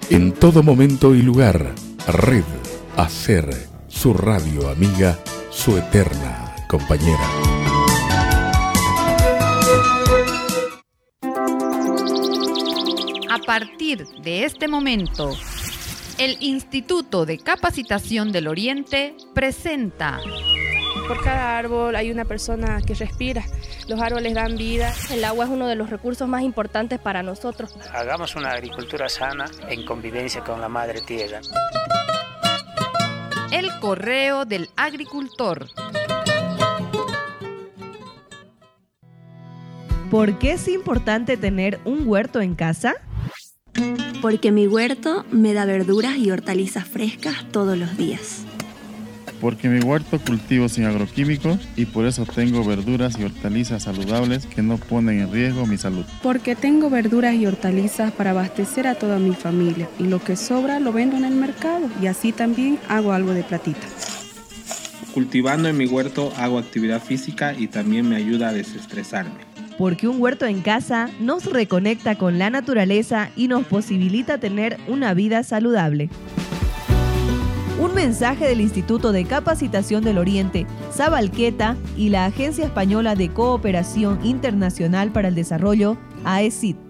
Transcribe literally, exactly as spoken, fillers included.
En todo momento y lugar, Red Hacer, su radio amiga, su eterna compañera. A partir de este momento, el Instituto de Capacitación del Oriente presenta... Por cada árbol hay una persona que respira. Los árboles dan vida. El agua es uno de los recursos más importantes para nosotros. Hagamos una agricultura sana en convivencia con la madre tierra. El correo del agricultor. ¿Por qué es importante tener un huerto en casa? Porque mi huerto me da verduras y hortalizas frescas todos los días. Porque mi huerto cultivo sin agroquímicos y por eso tengo verduras y hortalizas saludables que no ponen en riesgo mi salud. Porque tengo verduras y hortalizas para abastecer a toda mi familia y lo que sobra lo vendo en el mercado y así también hago algo de platita. Cultivando en mi huerto hago actividad física y también me ayuda a desestresarme. Porque un huerto en casa nos reconecta con la naturaleza y nos posibilita tener una vida saludable. Un mensaje del Instituto de Capacitación del Oriente, Sabalqueta y la Agencia Española de Cooperación Internacional para el Desarrollo, A E C I D.